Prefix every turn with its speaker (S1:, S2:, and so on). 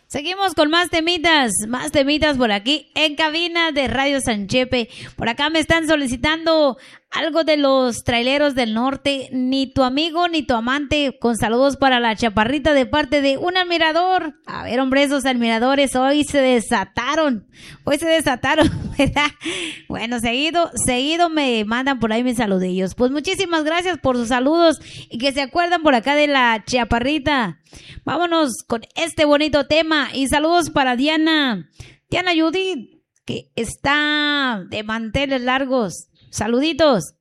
S1: Seguimos con más temitas por aquí en cabina de Radio San Chepe. Por acá me están solicitando algo de los traileros del norte. Ni tu amigo ni tu amante, con saludos para la chaparrita de parte de un admirador. A ver, hombre, esos admiradores hoy se desataron, ¿verdad? Bueno, seguido me mandan por ahí mis saludillos. Pues muchísimas gracias por sus saludos y que se acuerdan por acá de la chaparrita. Vámonos con este bonito tema y saludos para Diana Judith, que está de manteles largos. Saluditos.